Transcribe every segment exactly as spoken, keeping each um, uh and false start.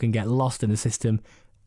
can get lost in the system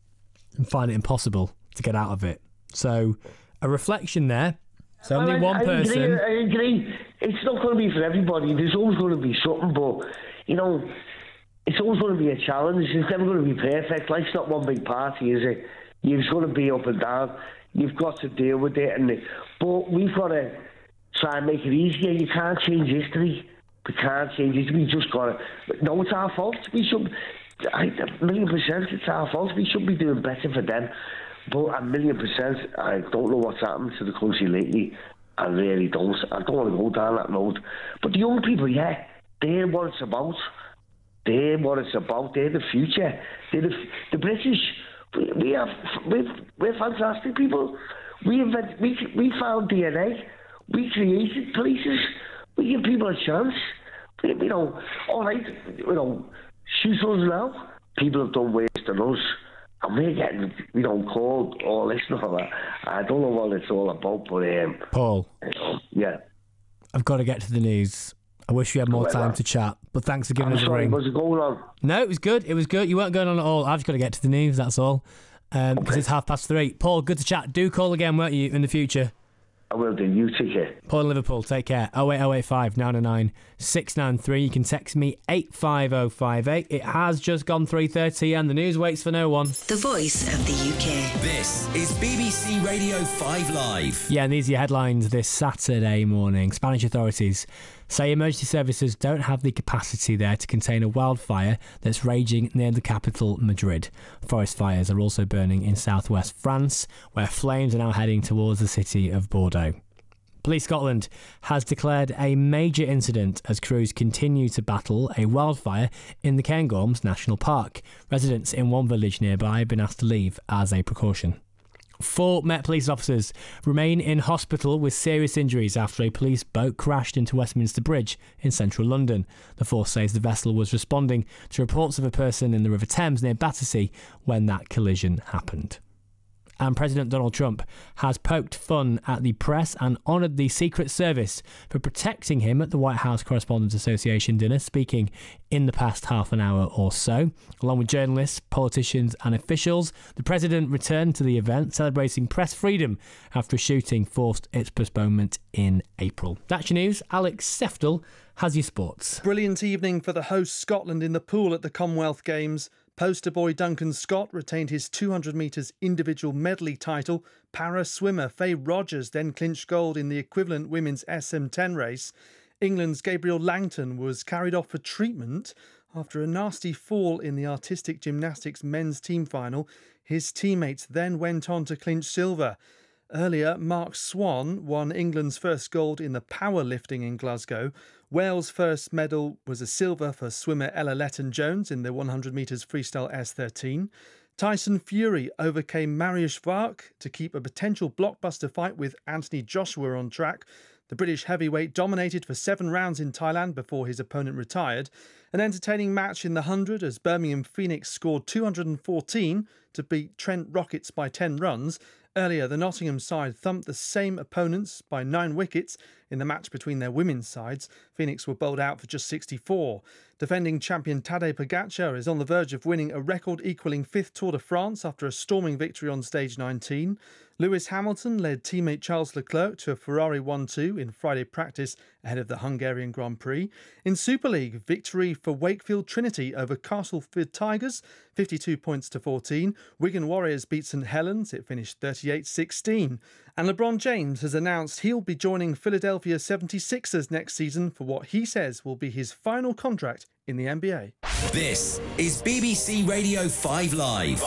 and find it impossible to get out of it. So a reflection there. So only well, I, one I person. Agree, I agree. It's not going to be for everybody. There's always going to be something, but, you know, it's always going to be a challenge. It's never going to be perfect. Life's not one big party, is it? You're just going to be up and down. You've got to deal with it. And But we've got to try and make it easier. You can't change history. We can't change it. We just got to... No, it's our fault. We should... I, a million percent it's our fault. We should be doing better for them. But a million percent, I don't know what's happened to the country lately. I really don't. I don't want to go down that road. But the young people, yeah, they're what it's about. They're what it's about. They're the future. They're the, the British. We, we have, we're, we're fantastic people. We invent, we we found D N A. We created places. We give people a chance. We, you know, all right, you know, shoot us now. People have done worse than us. And we're getting, you know, called all this and all that. I don't know what it's all about, but... Um, Paul. You know, yeah. I've got to get to the news. I wish we had more time to chat, but thanks for giving I'm us sorry, a ring. Was it going on? No, it was good. It was good. You weren't going on at all. I've just got to get to the news, that's all. Because um, okay. It's half past three. Paul, good to chat. Do call again, won't you, in the future? I will do. You take care. Paul in Liverpool, take care. oh eight oh eight five nine oh nine six nine three. You can text me eight five oh five eight. It has just gone three thirty and the news waits for no one. The voice of the U K. This is B B C Radio five Live. Yeah, and these are your headlines this Saturday morning. Spanish authorities say emergency services don't have the capacity there to contain a wildfire that's raging near the capital, Madrid. Forest fires are also burning in southwest France, where flames are now heading towards the city of Bordeaux. Police Scotland has declared a major incident as crews continue to battle a wildfire in the Cairngorms National Park. Residents in one village nearby have been asked to leave as a precaution. Four Met Police officers remain in hospital with serious injuries after a police boat crashed into Westminster Bridge in central London. The force says the vessel was responding to reports of a person in the River Thames near Battersea when that collision happened. And President Donald Trump has poked fun at the press and honoured the Secret Service for protecting him at the White House Correspondents' Association dinner, speaking in the past half an hour or so. Along with journalists, politicians and officials, the president returned to the event celebrating press freedom after a shooting forced its postponement in April. That's your news. Alex Seftel has your sports. Brilliant evening for the host Scotland in the pool at the Commonwealth Games. Poster boy Duncan Scott retained his two hundred metres individual medley title. Para swimmer Faye Rogers then clinched gold in the equivalent women's S M ten race. England's Gabriel Langton was carried off for treatment after a nasty fall in the artistic gymnastics men's team final. His teammates then went on to clinch silver. Earlier, Mark Swan won England's first gold in the powerlifting in Glasgow. Wales' first medal was a silver for swimmer Ella Letton-Jones in the one hundred metres freestyle S thirteen. Tyson Fury overcame Mariusz Vark to keep a potential blockbuster fight with Anthony Joshua on track. The British heavyweight dominated for seven rounds in Thailand before his opponent retired. An entertaining match in the one hundred as Birmingham Phoenix scored two hundred fourteen to beat Trent Rockets by ten runs. Earlier, the Nottingham side thumped the same opponents by nine wickets in the match between their women's sides. Phoenix were bowled out for just sixty-four. Defending champion Tadej Pogacar is on the verge of winning a record-equalling fifth Tour de France after a storming victory on stage nineteen. Lewis Hamilton led teammate Charles Leclerc to a Ferrari one two in Friday practice ahead of the Hungarian Grand Prix. In Super League, victory for Wakefield Trinity over Castleford Tigers, fifty-two points to fourteen. Wigan Warriors beat St Helens, it finished thirty-eight sixteen. And LeBron James has announced he'll be joining Philadelphia seventy-sixers next season for what he says will be his final contract in the N B A. This is B B C Radio five Live.